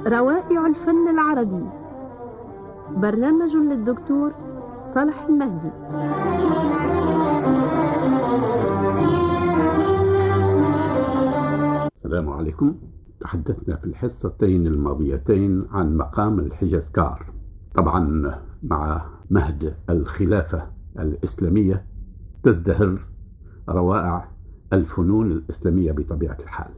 روائع الفن العربي، برنامج للدكتور صالح المهدي. السلام عليكم. تحدثنا في الحصتين الماضيتين عن مقام الحجازكار. طبعا مع مهد الخلافة الإسلامية تزدهر روائع الفنون الإسلامية بطبيعة الحال،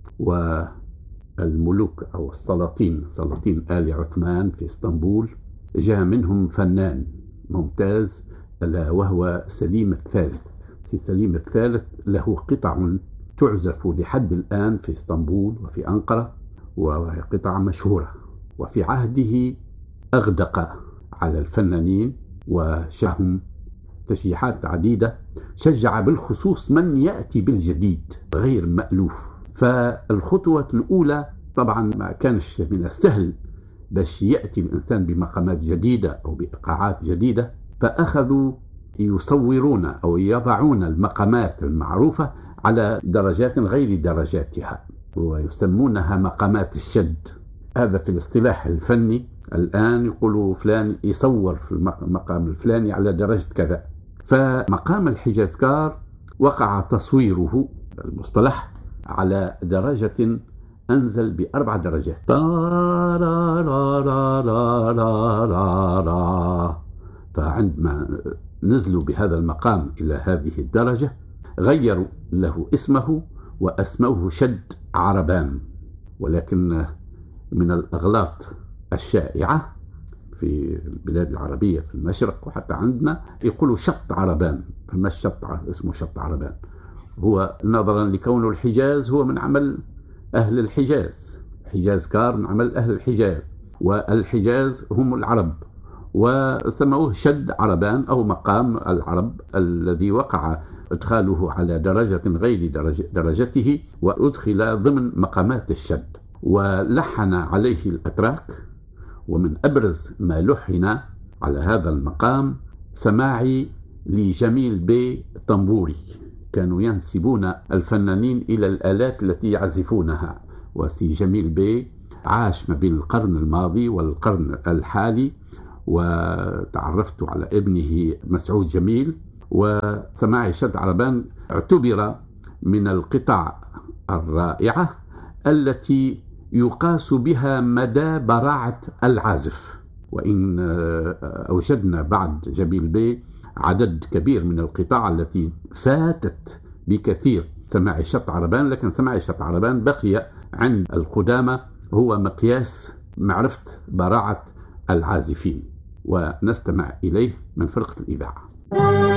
والملوك أو سلاطين آل عثمان في اسطنبول جاء منهم فنان ممتاز ألا وهو سليم الثالث. سليم الثالث له قطع تعزف لحد الآن في اسطنبول وفي أنقرة، وهي قطع مشهورة. وفي عهده أغدق على الفنانين وشهم تشجيعات عديدة، شجع بالخصوص من يأتي بالجديد غير مألوف. فالخطوة الأولى طبعا ما كانش من السهل باش يأتي الإنسان بمقامات جديدة أو بإيقاعات جديدة، فأخذوا يصورون أو يضعون المقامات المعروفة على درجات غير درجاتها، ويسمونها مقامات الشد. هذا في الاصطلاح الفني الآن يقولوا فلان يصور في المقام الفلاني على درجة كذا. فمقام الحجازكار وقع تصويره المصطلح على درجة أنزل ب4 درجات. فعندما نزلوا بهذا المقام إلى هذه الدرجة غيروا له اسمه وأسموه شد عربان. ولكن من الأغلاط الشائعة في البلاد العربية في المشرق وحتى عندنا يقولوا شط عربان، فما اسمه شط عربان، هو نظرا لكونه الحجاز هو من عمل أهل الحجاز، حجازكار من عمل أهل الحجاز، والحجاز هم العرب، وسموه شد عربان أو مقام العرب الذي وقع إدخاله على درجة غير درجته وأدخل ضمن مقامات الشد. ولحن عليه الأتراك، ومن أبرز ما لحن على هذا المقام سماعي لجميل بي طنبوري. كانوا ينسبون الفنانين إلى الآلات التي يعزفونها، وسي جميل بي عاش ما بين القرن الماضي والقرن الحالي، وتعرفت على ابنه مسعود جميل. وسماعي شد عربان اعتبر من القطع الرائعة التي يقاس بها مدى براعة العازف. وإن أوجدنا بعد جميل بي عدد كبير من القطع التي فاتت بكثير سماعي شط عربان، لكن سماعي شط عربان بقي عند القدامى هو مقياس معرفة براعة العازفين. ونستمع إليه من فرقة الإذاعة.